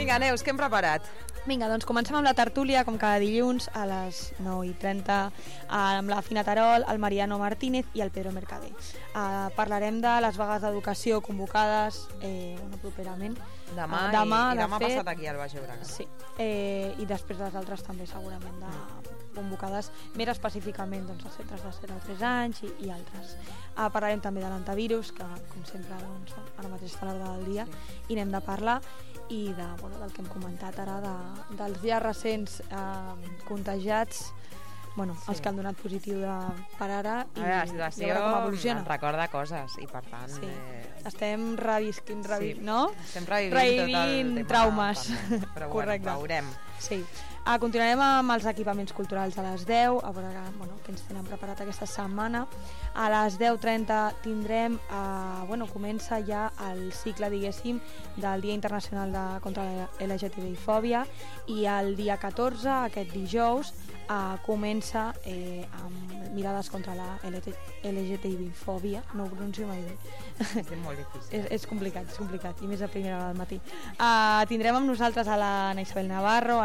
Vinga, Neus, què hem preparat? Vinga, doncs comencem amb la tertúlia, com cada dilluns, a les 9:30, amb la Fina Terol, el Mariano Martínez i el Pedro Mercader. Parlarem de les vagues d'educació convocades properament. Demà passat aquí al Baix Llobregat. Sí, i després les altres també segurament convocades més específicament doncs, als centres de 0 a 3 anys i altres. Parlarem també de l'antivirus, que com sempre doncs, ara mateix està a l'ordre del dia, i n'hem de parlar, i del que hem comentat ara dels ja recents contagiats, els que han donat positiu per ara, i la situació com evoluciona. ens recorda coses i per tant estem revivint tot el tema traumes. Però bueno, veurem. Sí. Continuarem amb els equipaments culturals a les 10, a veure què ens tenen preparat aquesta setmana. A les 10:30 tindrem, comença ja el cicle, diguéssim, del Dia Internacional contra la LGTBI-fòbia, i el dia 14, aquest dijous, comença amb mirades contra la LGTBI-fòbia. No ho pronuncio mai bé. És molt difícil. És complicat, i més a primera hora del matí. Tindrem amb nosaltres a l'Anna Isabel Navarro,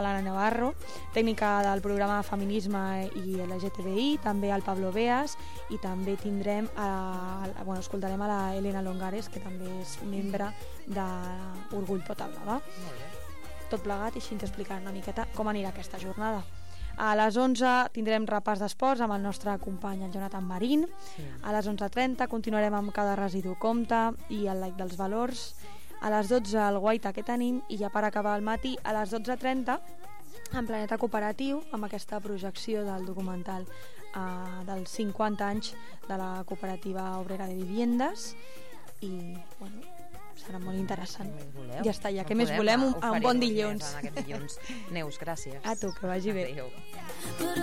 tècnica del programa Feminisme i LGTBI, també al Pablo Beas, i també tindrem escoltarem a la Elena Longares, que també és membre d'Orgull Potable. Molt bé. Tot plegat, i així ens explicarem una miqueta com anirà aquesta jornada. A les 11 tindrem repàs d'esports amb el nostre company, el Jonathan Marín. A les 11:30 continuarem amb Cada residu compta i el like dels valors. A les 12 el guaita que tenim, i ja per acabar el matí, a les 12:30 en Planeta Cooperatiu, amb aquesta projecció del documental dels 50 anys de la Cooperativa Obrera de Viviendes, i serà molt interessant. Ja està, ja. Què més volem? Un bon dilluns. Neus, gràcies. A tu, que vagi bé. Adéu.